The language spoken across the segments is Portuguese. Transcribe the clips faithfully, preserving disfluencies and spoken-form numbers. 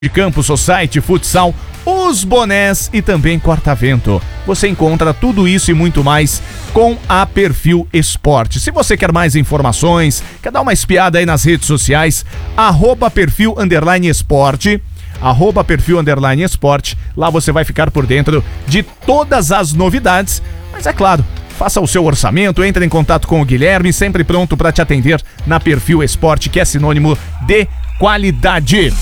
de campo, society, futsal, os bonés e também corta-vento. Você encontra tudo isso e muito mais com a Perfil Esporte. Se você quer mais informações, quer dar uma espiada aí nas redes sociais, arroba perfil underline esporte, arroba perfil underline esporte, lá você vai ficar por dentro de todas as novidades, mas é claro, faça o seu orçamento, entre em contato com o Guilherme, sempre pronto para te atender na Perfil Esporte, que é sinônimo de qualidade.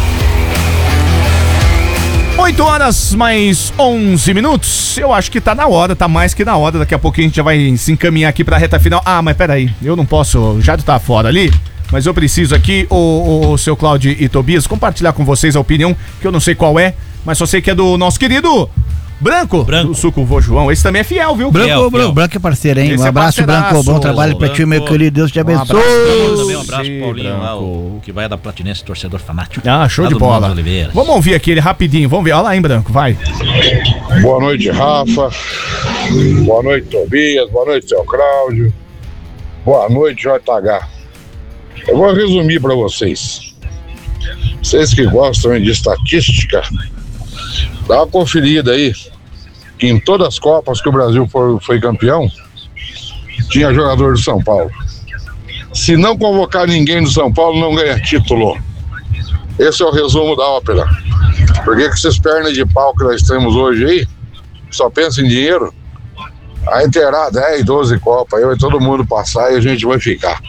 oito horas mais onze minutos, eu acho que tá na hora, tá mais que na hora, daqui a pouquinho a gente já vai se encaminhar aqui pra reta final. Ah, mas peraí, eu não posso, o Jado tá fora ali, mas eu preciso aqui, o, o, o seu Cláudio e Tobias, compartilhar com vocês a opinião, que eu não sei qual é, mas só sei que é do nosso querido Branco, Branco. do Suco Vô João. Esse também é fiel, viu? Branco, Fiel, Branco, fiel. Branco é parceiro, hein? Esse Um é abraço, parceiraço. Branco. Bom trabalho pra ti, meu querido. Deus te abençoe. Também um abraço pro Paulinho lá, Branco. o que vai da Platinense, torcedor fanático. Ah, show Lá de do bola. Nuno Oliveira. Vamos ouvir aqui ele rapidinho, vamos ver. Olha lá, hein, Branco, vai. Boa noite, Rafa. Boa noite, Tobias. Boa noite, seu Cláudio. Boa noite, J H. Eu vou resumir para vocês. Vocês que gostam de estatística, dá uma conferida aí. Que em todas as Copas que o Brasil foi, foi campeão, tinha jogador do São Paulo. Se não convocar ninguém do São Paulo, não ganha título. Esse é o resumo da ópera. Por que que essas pernas de pau que nós temos hoje aí, só pensa em dinheiro? Aí terá dez, doze Copas, aí vai todo mundo passar e a gente vai ficar.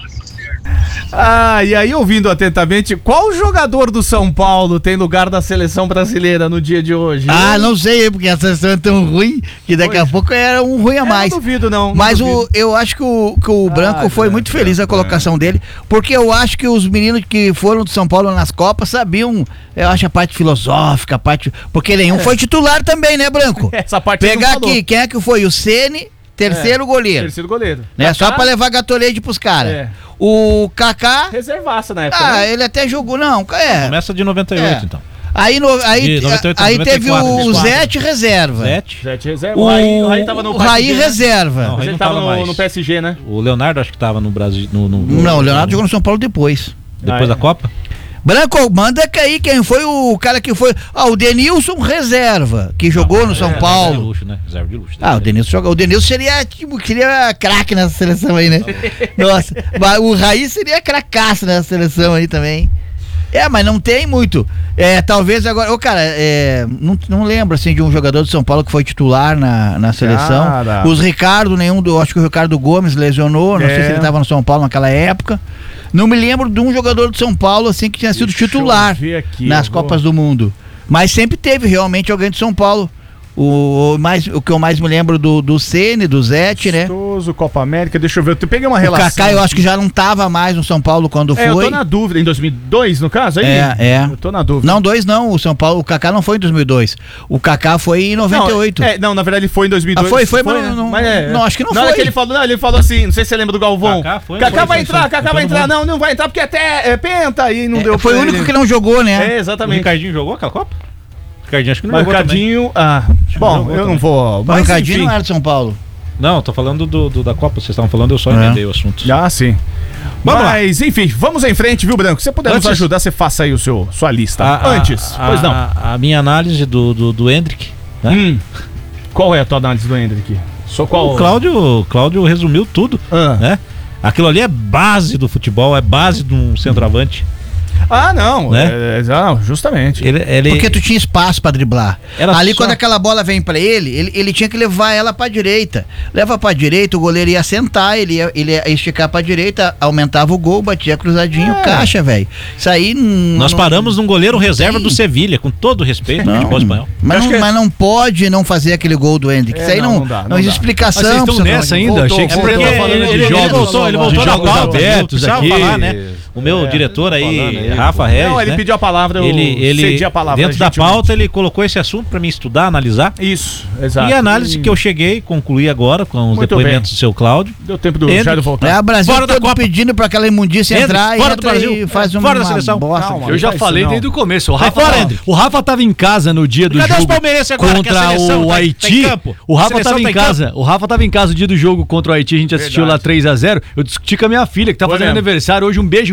Ah, e aí ouvindo atentamente, qual jogador do São Paulo tem lugar da seleção brasileira no dia de hoje? Ah, não sei, porque a seleção é tão ruim que daqui Hoje. a pouco era um ruim a mais. Eu não duvido, não. não Mas duvido. o, eu acho que o, que o Branco Ah, foi Branco, muito feliz a Branco, colocação dele, porque eu acho que os meninos que foram do São Paulo nas Copas sabiam, eu acho, a parte filosófica, a parte. Porque nenhum foi titular também, né, Branco? Essa parte ele não Pegar falou. aqui, quem é que foi? O Ceni, terceiro É, goleiro. Terceiro goleiro. Né? Só Kaká, pra levar Gatorade pros caras. É. O Kaká, reservaça na época. ah, né? ele até jogou, não, é. Começa de noventa e oito, É. então. Aí, no, aí, De noventa e oito, aí noventa e teve quatro, o noventa e quatro. Zete reserva. Zete. Zete reserva. O, O Raí, o Raí tava no o Raí P S G, né? reserva. Não, Mas Raí ele não tava tava no, mais. no P S G, né? O Leonardo acho que tava no Brasil. No, no- Não, o Leonardo jogou no São Paulo depois. Depois Ah, é. da Copa? Branco, manda cair quem foi o cara que foi. Ah, o Denilson reserva, que jogou no São É, Reserva de Paulo. luxo, né? Reserva de luxo. Ah, o Denilson joga. O Denilson seria tipo, seria craque nessa seleção aí, né? Nossa, mas o Raí seria cracaço nessa seleção aí também. É, mas não tem muito. É, talvez agora. Ô, cara, é, não, não lembro assim de um jogador de São Paulo que foi titular na, na seleção. Cara. Os Ricardo, nenhum do. Acho que o Ricardo Gomes lesionou. Não É. sei se ele tava no São Paulo naquela época. Não me lembro de um jogador de São Paulo assim que tinha sido Deixa eu titular ver aqui, nas eu vou- Copas do Mundo. Mas sempre teve realmente alguém de São Paulo. O, o mais, o que eu mais me lembro do, do Ceni, do Zete, né? Amistoso, Copa América, deixa eu ver, eu peguei uma O relação. Kaká eu acho que já não tava mais no São Paulo quando É, eu foi. tô na dúvida, em dois mil e dois, no caso, aí? É, é. Eu tô na dúvida. Não, dois não, o São Paulo, o Kaká não foi em dois mil e dois. O Kaká foi em noventa e oito. Não, é, não, na verdade ele foi em dois mil e dois. Ah, foi, foi, mas né? não- é, não, acho que não Na hora foi. que ele falou, não, ele falou assim, não sei se você lembra do Galvão. Kaká foi, Kaká foi, vai foi, entrar, foi, Kaká foi vai todo entrar. mundo. Não, não vai entrar porque até é penta aí não É, deu foi pra o único ele. que não jogou, né? É, O exatamente. Ricardinho jogou aquela Copa? O Ricardinho acho que não Mas o jogou também. Ricardinho, ah, bom, jogou eu não também. vou, O mas Ricardinho enfim. não era de São Paulo. Não, tô falando do, do- da Copa, vocês estavam falando, eu só É. emendei o assunto. Ah, sim. Vamos lá. Mas, enfim, vamos em frente, viu, Branco? Se você puder nos Antes- ajudar, você faça aí o seu, sua lista. A- a- Antes, a- pois não. A, a minha análise do, do, do Hendrick, né? Hum. Qual é a tua análise do Hendrick? Só qual? O Cláudio, o Cláudio resumiu tudo, Ah. né? Aquilo ali é base do futebol, é base de um centroavante. Ah, não. Né? É, é, não, justamente. Ele, ele, Porque tu tinha espaço pra driblar. Era Ali só- quando aquela bola vem pra ele, ele, ele tinha que levar ela pra direita. Leva pra direita, o goleiro ia sentar, ele ia, ele ia esticar pra direita, aumentava o gol, batia cruzadinho, É. caixa, velho. Isso aí não- Nós não- paramos num goleiro reserva tem. do Sevilha, com todo respeito ao Não, futebol espanhol. mas, Acho não, que é- mas não pode não fazer aquele gol do Hendrick. É, Isso aí não, não, não dá, não não existe dá. explicação. Mas vocês estão pro seu nessa Ronaldo. ainda? Voltou, Achei que É vocês porque estavam falando ele, de ele, jogos, ele voltou, ele voltou de da jogos pauta, abertos precisava aqui. falar, né? O meu É, diretor aí, falando aí, Rafa pô. Regis, Não, ele né? pediu a palavra, eu ele, ele cedi a palavra. dentro da gentilmente. pauta, ele colocou esse assunto pra mim estudar, analisar. Isso, exato. E a análise que eu cheguei, concluí agora com os Muito depoimentos do seu Cláudio. Deu tempo do Hendrick. Jairo voltar. É, o Brasil Fora da todo Copa. pedindo pra aquela imundícia Hendrick, entrar fora e do entra Brasil. e faz É, uma, fora da seleção. bosta. Calma. Eu já Não faz falei isso, não. desde o começo. O Sai Rafa, fora, tava, Hendrick. o Rafa tava em casa no dia do Cadê os jogo palmeirenses agora, que a contra seleção o tá- tá em Haiti. campo? O Rafa Seleção tava tá em em casa. O Rafa tava em casa no dia do jogo contra o Haiti. A gente assistiu Verdade. lá três a zero. Eu discuti com a minha filha, que tá Foi fazendo mesmo. aniversário hoje. Um beijo,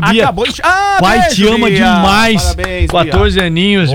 Bia. Acabou de... Ah, Pai beijo, te ama Bia. demais. Parabéns, Bia. quatorze aninhos.